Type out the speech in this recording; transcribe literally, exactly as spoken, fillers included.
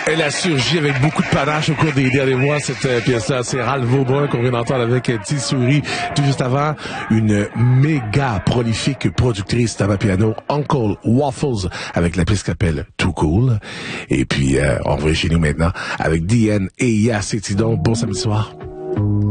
Elle a surgi avec beaucoup de panache au cours des derniers mois, cette euh, pièce-là. C'est Ralph Vaudreuil qu'on vient d'entendre avec euh, T-Souris. Tout juste avant, une méga prolifique productrice tabac piano, Uncle Waffles, avec la pièce qui s'appelle Too Cool. Et puis, euh, on revient chez nous maintenant avec D N et Yass et Tidon. Bon samedi soir.